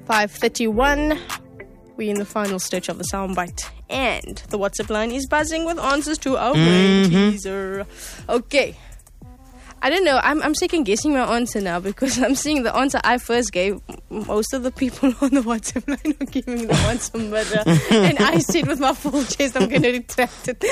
5:31. We're in the final stretch of the soundbite. And the WhatsApp line is buzzing with answers to our brain teaser. Okay. I don't know. I'm second guessing my answer now because I'm seeing the answer I first gave. Most of the people on the WhatsApp line are giving the answer murder. And I said with my full chest, I'm going to retract it.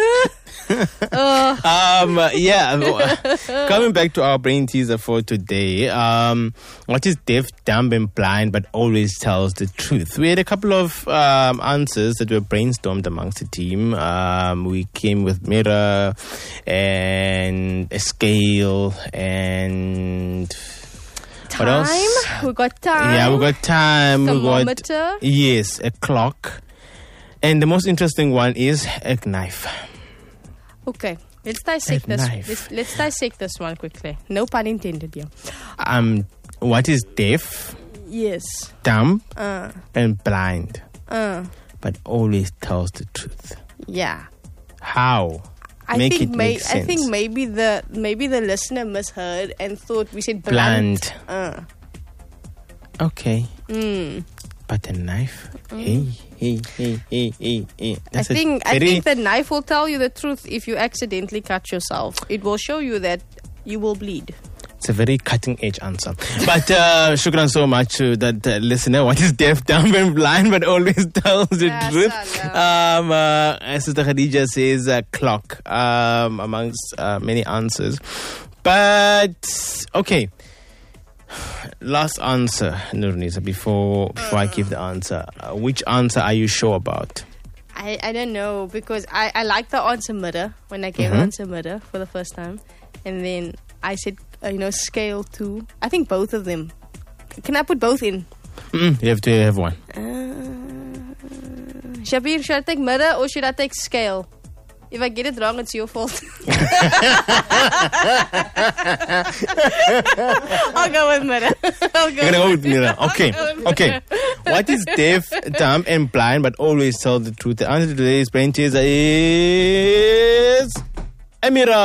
Coming back to our brain teaser for today. What is deaf, dumb, and blind but always tells the truth? We had a couple of answers that were brainstormed amongst the team. We came with mirror and a scale and time. What else? We got time. Yeah, we got time. Thermometer. Yes, a clock. And the most interesting one is a knife. Okay, let's dissect this. Let's dissect this one quickly. No pun intended here. What is deaf? Yes. Dumb and blind, but always tells the truth. Yeah. How? I think maybe the listener misheard and thought we said blunt. Okay. But a knife. Hey. I think the knife will tell you the truth if you accidentally cut yourself. It will show you that you will bleed. It's a very cutting-edge answer. But shukran so much to that listener. What is deaf, dumb, and blind, but always tells the truth? Sister Khadija says clock, amongst many answers. But, okay. Last answer, Nurnisa, before I give the answer. Which answer are you sure about? I don't know, because I like the answer mirror when I gave the answer mirror for the first time. And then I said, scale too. I think both of them. Can I put both in? You have to have one. Shabir, should I take mirror or should I take scale? If I get it wrong, it's your fault. I'll go with mirror. You're going to go with mirror. Okay. What is deaf, dumb, and blind, but always tell the truth? The answer to today's brain teaser is a mirror.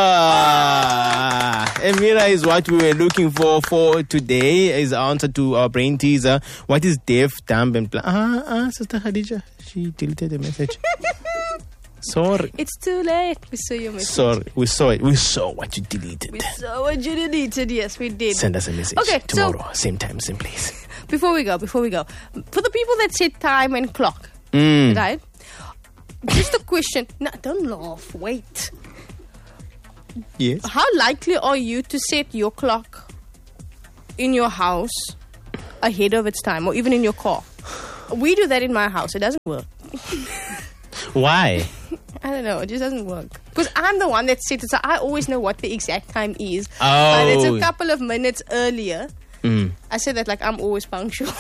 A mirror is what we were looking for today. Is the answer to our brain teaser. What is deaf, dumb, and blind? Sister Khadija, she deleted the message. Sorry. It's too late. We saw your message. Sorry. We saw it. We saw what you deleted. We saw what you deleted. Yes, we did. Send us a message. Okay, tomorrow, same time, same place. Before we go. For the people that said time and clock, right? Just a question. No, don't laugh. Wait. Yes. How likely are you to set your clock in your house ahead of its time, or even in your car? We do that in my house. It doesn't work. Why? I don't know. It just doesn't work. Because I'm the one that sets it, so I always know what the exact time is. Oh. But it's a couple of minutes earlier. I say that like I'm always punctual.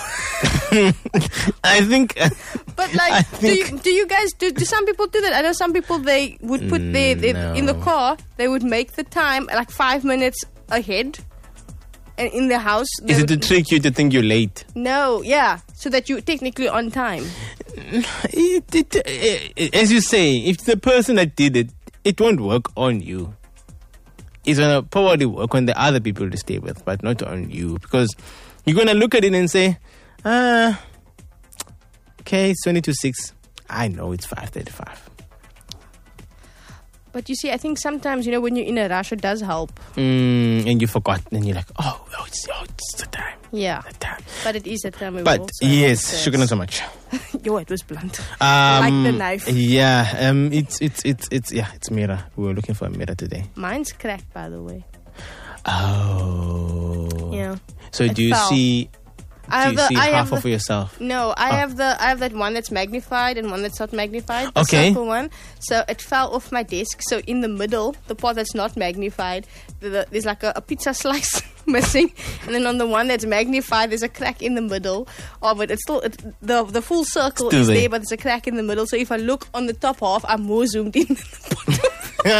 I think... But like, do you guys, do some people do that? I know some people, they would put in the car, they would make the time like 5 minutes ahead. And in the house... Is it to trick you to think you're late? No, yeah. So that you're technically on time. As you say, if the person that did it, it won't work on you. It's going to probably work on the other people to stay with, but not on you. Because you're going to look at it and say, okay, it's 20 to 6. I know it's 5:35. But you see, I think sometimes, when you're in a rush, it does help. And you forgot. And you're like, it's the time. Yeah. The time. But it is the time. But yes, shukran so much. It was blunt. Like the knife. Yeah. It's mirror. We were looking for a mirror today. Mine's cracked, by the way. Oh. Yeah. So do you see half of yourself? No, I have that one that's magnified and one that's not magnified. The okay. circle one. So it fell off my desk. So in the middle, the part that's not magnified, there's like a pizza slice missing, and then on the one that's magnified, there's a crack in the middle of it. It's still the full circle is there, but there's a crack in the middle. So if I look on the top half, I'm more zoomed in than the bottom.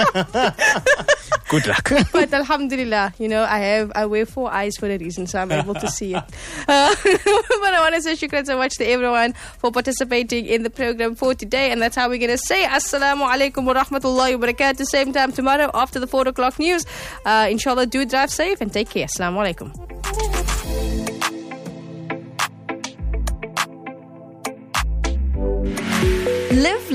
Good luck. But alhamdulillah, I wear 4 eyes for a reason, so I'm able to see it. But I want to say shukran so much to everyone for participating in the program for today. And that's how we're going to say Assalamu alaikum wa rahmatullahi wa barakatuh. Same time tomorrow after the 4 o'clock news. Inshallah, do drive safe and take care. Assalamu alaikum.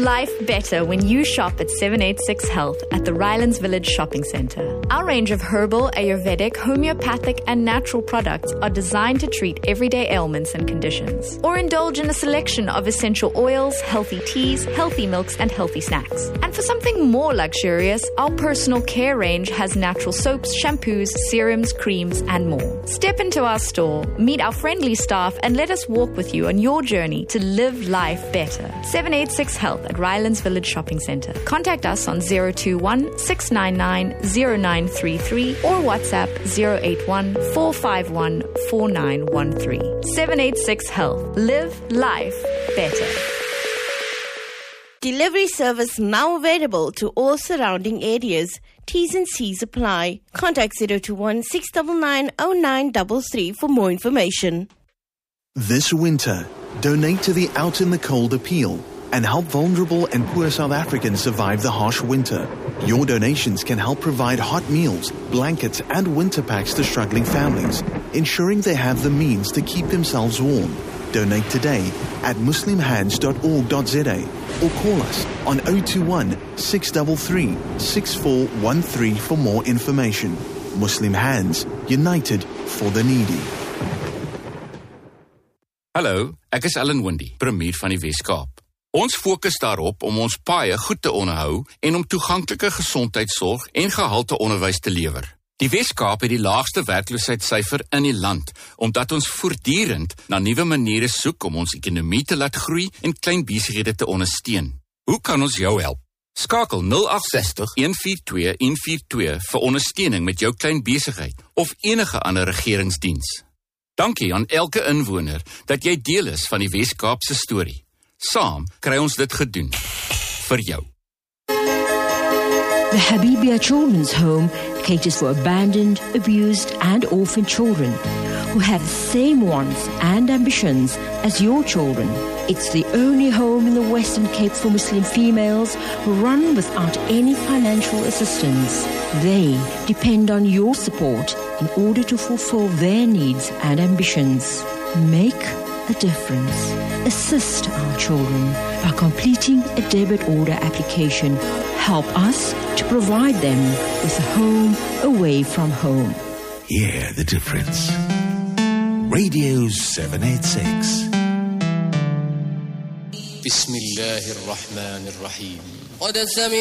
life better when you shop at 786 Health at the Rylands Village Shopping Centre. Our range of herbal, Ayurvedic, homeopathic and natural products are designed to treat everyday ailments and conditions. Or indulge in a selection of essential oils, healthy teas, healthy milks and healthy snacks. And for something more luxurious, our personal care range has natural soaps, shampoos, serums, creams and more. Step into our store, meet our friendly staff and let us walk with you on your journey to live life better. 786 Health at Rylands Village Shopping Centre. Contact us on 021 699 0933 or WhatsApp 081 451 4913. 786 Health. Live life better. Delivery service now available to all surrounding areas. T's and C's apply. Contact 021 699 0933 for more information. This winter, donate to the Out in the Cold appeal and help vulnerable and poor South Africans survive the harsh winter. Your donations can help provide hot meals, blankets and winter packs to struggling families, ensuring they have the means to keep themselves warm. Donate today at muslimhands.org.za or call us on 021 633 6413 for more information. Muslim Hands, united for the needy. Hallo, ek is Ellen Windy, premier van die Weskaap. Ons fokus daarop om ons paaie goed te onderhou en om toeganklike gesondheidsorg en gehalte onderwys te lewer. Die Weskaap het die laagste werkloosheidssyfer in die land, omdat ons voortdurend na nuwe maniere soek om ons ekonomie te laat groei en klein besighede te ondersteun. Hoe kan ons jou help? Skakel 0860 142 142 vir ondersteuning met jou klein besigheid of enige ander regeringsdiens. Dankie aan elke inwoner dat jy deel is van die Weskaapse storie. Saam kry ons dit gedoen. Vir jou. The Habibia Children's Home caters for abandoned, abused and orphaned children who have the same wants and ambitions as your children. It's the only home in the Western Cape for Muslim females run without any financial assistance. They depend on your support in order to fulfill their needs and ambitions. Make a difference. Assist our children by completing a debit order application. Help us to provide them with a home away from home. Hear the difference. Radio 786. بسم الله الرحمن الرحيم.